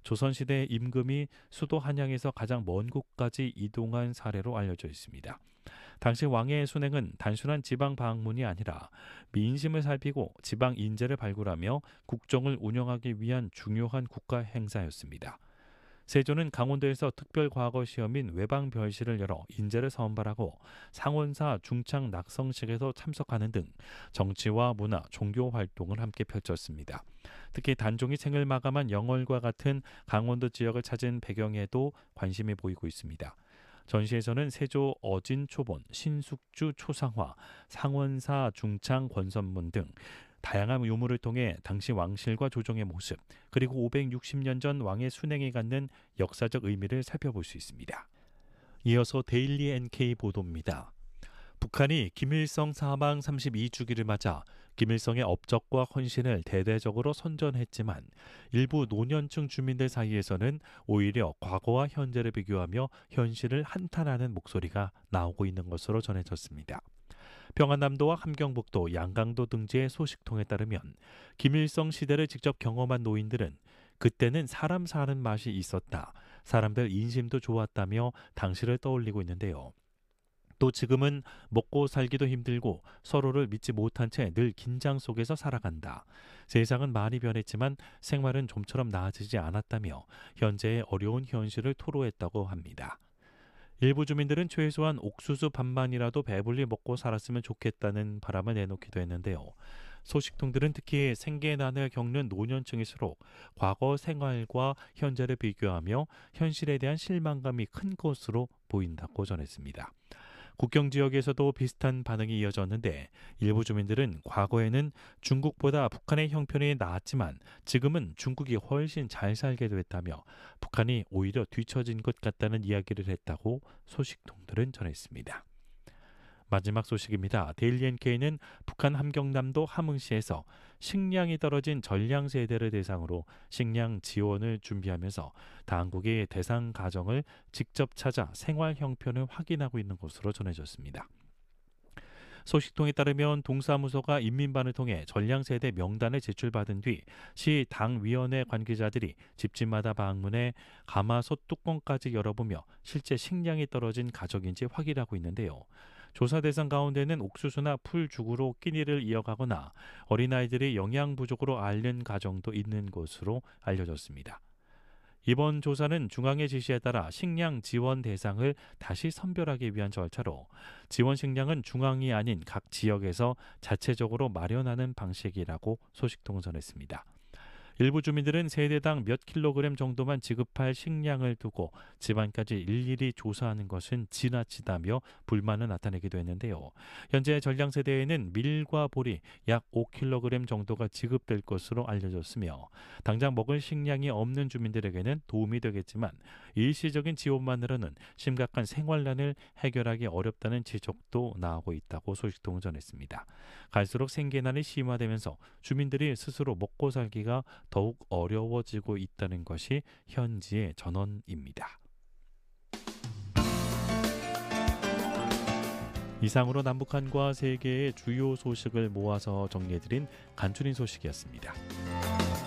조선시대 임금이 수도 한양에서 가장 먼 곳까지 이동한 사례로 알려져 있습니다. 당시 왕의 순행은 단순한 지방 방문이 아니라 민심을 살피고 지방 인재를 발굴하며 국정을 운영하기 위한 중요한 국가 행사였습니다. 세조는 강원도에서 특별 과거 시험인 외방별시를 열어 인재를 선발하고 상원사 중창 낙성식에서 참석하는 등 정치와 문화, 종교 활동을 함께 펼쳤습니다. 특히 단종이 생을 마감한 영월과 같은 강원도 지역을 찾은 배경에도 관심이 보이고 있습니다. 전시에서는 세조 어진 초본, 신숙주 초상화, 상원사 중창 권선문 등 다양한 유물을 통해 당시 왕실과 조정의 모습, 그리고 560년 전 왕의 순행이 갖는 역사적 의미를 살펴볼 수 있습니다. 이어서 데일리 NK 보도입니다. 북한이 김일성 사망 32주기를 맞아 김일성의 업적과 헌신을 대대적으로 선전했지만 일부 노년층 주민들 사이에서는 오히려 과거와 현재를 비교하며 현실을 한탄하는 목소리가 나오고 있는 것으로 전해졌습니다. 평안남도와 함경북도, 양강도 등지의 소식통에 따르면 김일성 시대를 직접 경험한 노인들은 그때는 사람 사는 맛이 있었다, 사람들 인심도 좋았다며 당시를 떠올리고 있는데요. 또 지금은 먹고 살기도 힘들고 서로를 믿지 못한 채 늘 긴장 속에서 살아간다. 세상은 많이 변했지만 생활은 좀처럼 나아지지 않았다며 현재의 어려운 현실을 토로했다고 합니다. 일부 주민들은 최소한 옥수수 밥만이라도 배불리 먹고 살았으면 좋겠다는 바람을 내놓기도 했는데요. 소식통들은 특히 생계난을 겪는 노년층일수록 과거 생활과 현재를 비교하며 현실에 대한 실망감이 큰 것으로 보인다고 전했습니다. 국경 지역에서도 비슷한 반응이 이어졌는데 일부 주민들은 과거에는 중국보다 북한의 형편이 나았지만 지금은 중국이 훨씬 잘 살게 됐다며 북한이 오히려 뒤처진 것 같다는 이야기를 했다고 소식통들은 전했습니다. 마지막 소식입니다. 데일리 NK는 북한 함경남도 함흥시에서 식량이 떨어진 전량 세대를 대상으로 식량 지원을 준비하면서 당국이 대상 가정을 직접 찾아 생활 형편을 확인하고 있는 것으로 전해졌습니다. 소식통에 따르면 동사무소가 인민반을 통해 전량세대 명단을 제출받은 뒤 시 당위원회 관계자들이 집집마다 방문해 가마솥 뚜껑까지 열어보며 실제 식량이 떨어진 가족인지 확인하고 있는데요. 조사 대상 가운데는 옥수수나 풀죽으로 끼니를 이어가거나 어린아이들이 영양 부족으로 앓는 가정도 있는 것으로 알려졌습니다. 이번 조사는 중앙의 지시에 따라 식량 지원 대상을 다시 선별하기 위한 절차로 지원 식량은 중앙이 아닌 각 지역에서 자체적으로 마련하는 방식이라고 소식통은 전했습니다. 일부 주민들은 세대당 몇 킬로그램 정도만 지급할 식량을 두고 집안까지 일일이 조사하는 것은 지나치다며 불만을 나타내기도 했는데요. 현재 전량세대에는 밀과 보리 약 5kg 정도가 지급될 것으로 알려졌으며 당장 먹을 식량이 없는 주민들에게는 도움이 되겠지만 일시적인 지원만으로는 심각한 생활난을 해결하기 어렵다는 지적도 나오고 있다고 소식통은 전했습니다. 갈수록 생계난이 심화되면서 주민들이 스스로 먹고 살기가 더욱 어려워지고 있다는 것이 현지의 전언입니다. 이상으로 남북한과 세계의 주요 소식을 모아서 정리해드린 간추린 소식이었습니다.